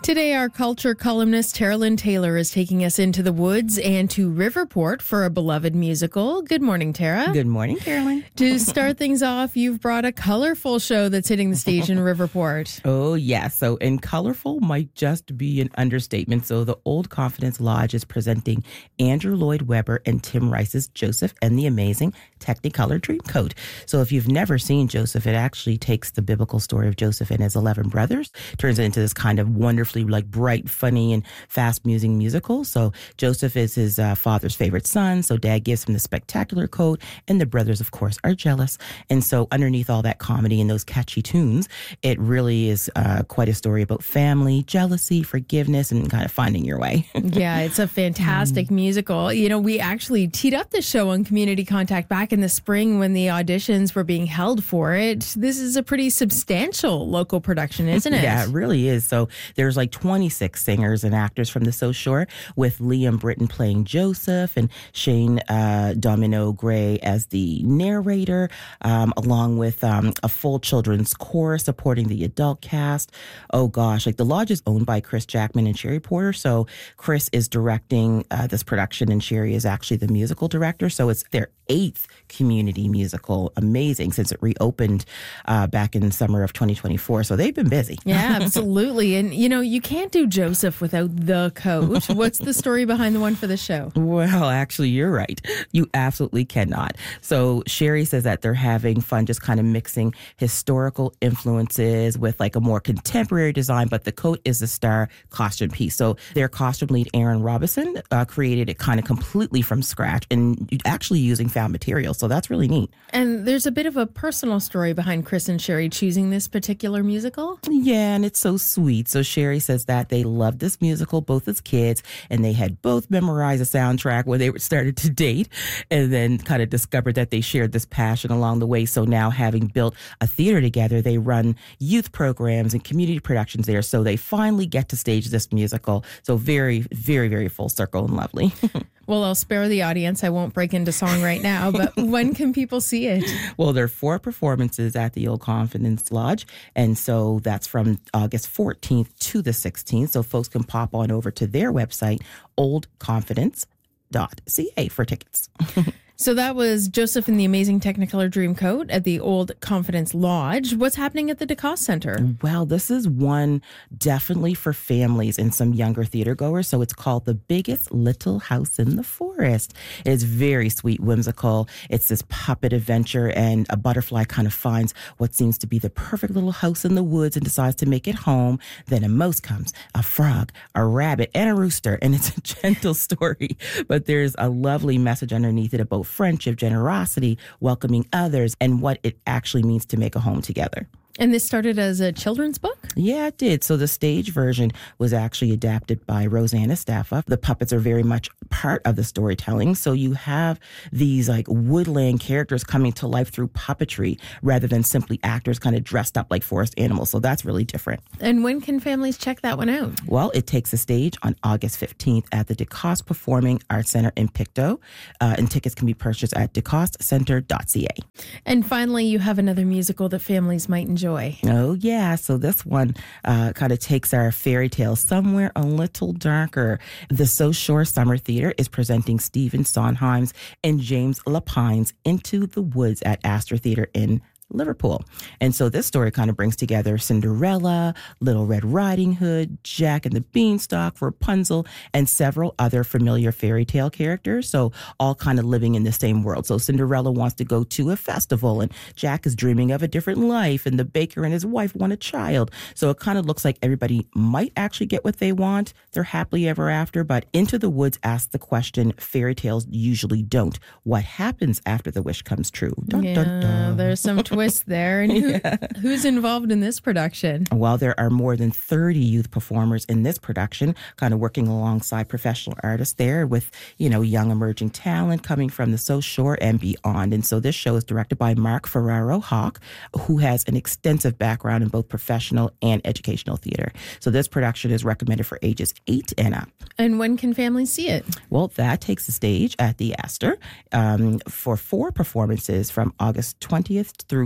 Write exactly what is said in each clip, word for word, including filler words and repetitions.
Today, our culture columnist Tara Lynn Taylor is taking us into the woods and to Riverport for a beloved musical. Good morning, Tara. Good morning, Carolyn. To start things off, you've brought a colorful show that's hitting the stage in Riverport. Oh, yeah. So, and colorful might just be an understatement. So, the Old Confidence Lodge is presenting Andrew Lloyd Webber and Tim Rice's Joseph and the Amazing Technicolor Dreamcoat. So, if you've never seen Joseph, it actually takes the biblical story of Joseph and his eleven brothers, turns it into this kind of wonderfully like bright, funny, and fast-musing musical. So Joseph is his uh, father's favorite son. So dad gives him the spectacular coat, and the brothers, of course, are jealous. And so underneath all that comedy and those catchy tunes, it really is uh, quite a story about family, jealousy, forgiveness, and kind of finding your way. Yeah, it's a fantastic mm. musical. You know, we actually teed up the show on Community Contact back in the spring when the auditions were being held for it. This is a pretty substantial local production, isn't it? Yeah, it really is. So there's like twenty-six singers and actors from the South Shore, with Liam Britton playing Joseph and Shane uh, Domino Gray as the narrator, um, along with um, a full children's chorus supporting the adult cast. Oh gosh, like the lodge is owned by Chris Jackman and Sherry Porter. So Chris is directing uh, this production and Sherry is actually the musical director. So it's their eighth community musical. Amazing, since it reopened uh, back in summer of twenty twenty-four. So they've been busy. Yeah, absolutely. And, you know, you can't do Joseph without the coat. What's the story behind the one for the show? Well, actually, you're right. You absolutely cannot. So Sherry says that they're having fun just kind of mixing historical influences with like a more contemporary design, but the coat is the star costume piece. So their costume lead, Aaron Robinson, uh, created it kind of completely from scratch and actually using found material. So that's really neat. And there's a bit of a personal story behind Chris and Sherry choosing this particular musical. Yeah, and it's so sweet. So Sherry says that they loved this musical both as kids, and they had both memorized the soundtrack when they started to date, and then kind of discovered that they shared this passion along the way. So now, having built a theater together, they run youth programs and community productions there. So they finally get to stage this musical. So very, very, very full circle and lovely. Well, I'll spare the audience. I won't break into song right now, but when can people see it? Well, there are four performances at the Old Confidence Lodge, and so that's from August fourteenth to the sixteenth. So folks can pop on over to their website, old confidence dot c a, for tickets. So that was Joseph and the Amazing Technicolor Dreamcoat at the Old Confidence Lodge. What's happening at the DeCoste Center? Well, this is one definitely for families and some younger theater goers. So it's called The Biggest Little House in the Forest. It's very sweet, whimsical. It's this puppet adventure, and a butterfly kind of finds what seems to be the perfect little house in the woods and decides to make it home. Then a mouse comes, a frog, a rabbit, and a rooster. And it's a gentle story, but there's a lovely message underneath it about friendship, generosity, welcoming others, and what it actually means to make a home together. And this started as a children's book? Yeah, it did. So the stage version was actually adapted by Rosanna Staffa. The puppets are very much part of the storytelling. So you have these like woodland characters coming to life through puppetry rather than simply actors kind of dressed up like forest animals. So that's really different. And when can families check that one out? Well, it takes the stage on August fifteenth at the DeCoste Performing Arts Center in Pictou. Uh, and tickets can be purchased at de coste center dot c a. And finally, you have another musical that families might enjoy. Oh, yeah. So this one uh, kind of takes our fairy tale somewhere a little darker. The South Shore Summer Theater is presenting Stephen Sondheim's and James Lapine's Into the Woods at Astor Theater in Liverpool. And so this story kind of brings together Cinderella, Little Red Riding Hood, Jack and the Beanstalk, Rapunzel, and several other familiar fairy tale characters. So all kind of living in the same world. So Cinderella wants to go to a festival, and Jack is dreaming of a different life, and the baker and his wife want a child. So it kind of looks like everybody might actually get what they want. They're happily ever after, but Into the Woods asks the question fairy tales usually don't. What happens after the wish comes true? Dun, yeah, dun, dun. There's some twist there. And who, yeah. who's involved in this production? Well, there are more than thirty youth performers in this production, kind of working alongside professional artists there with, you know, young emerging talent coming from the South Shore and beyond. And so this show is directed by Mark Ferraro Hawk, who has an extensive background in both professional and educational theater. So this production is recommended for ages eight and up. And when can families see it? Well, that takes the stage at the Astor um, for four performances from August twentieth through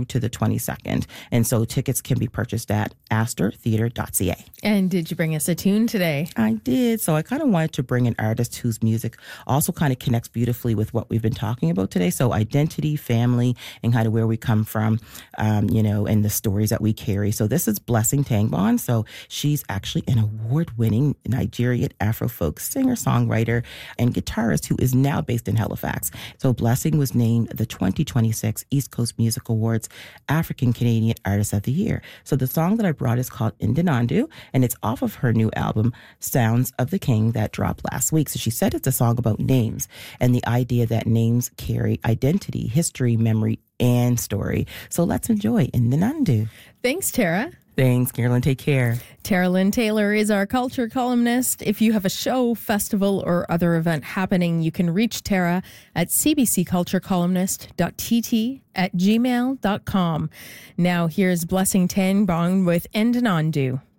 to the twenty-second. And so tickets can be purchased at astor theatre dot c a. And did you bring us a tune today? I did. So I kind of wanted to bring an artist whose music also kind of connects beautifully with what we've been talking about today. So identity, family, and kind of where we come from, um, you know, and the stories that we carry. So this is Blessing Tangbon. So she's actually an award-winning Nigerian Afrofolk singer-songwriter and guitarist who is now based in Halifax. So Blessing was named the twenty twenty-six East Coast Music Awards African Canadian Artist of the Year. So the song that I brought is called Ndinandu, and it's off of her new album, Sounds of the King, that dropped last week. So she said it's a song about names and the idea that names carry identity, history, memory, and story. So let's enjoy Ndinandu. Thanks, Tara. Thanks, Carolyn. Take care. Tara Lynn Taylor is our culture columnist. If you have a show, festival, or other event happening, you can reach Tara at c b c culture columnist dot t t at gmail dot com. Now here's Blessing Tangbon with Ndinandu.